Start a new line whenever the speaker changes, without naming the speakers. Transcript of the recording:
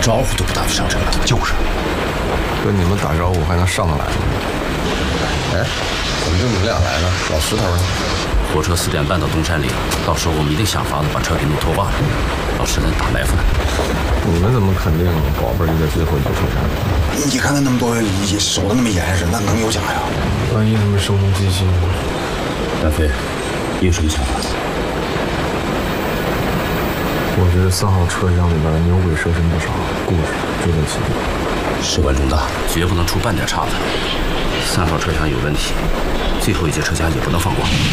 招呼都不打就上车了。
就是，跟你们打招呼还能上得来吗？
哎，怎么就你们俩来了？老石头呢？
火车4点半到东山里，到时候我们一定想法子把车给弄脱挂了。老师在打埋伏呢。
你们怎么肯定宝贝就在最后一个车站？
你看看那么多也守得那么严实，那能有假呀？
万一他们声东击西呢？
大飞，你有什么想法？
我觉得3号车厢里边牛鬼蛇神不少，故事就在其中。
事关重大，绝不能出半点岔子。3号车厢有问题，最后一节车厢也不能放过。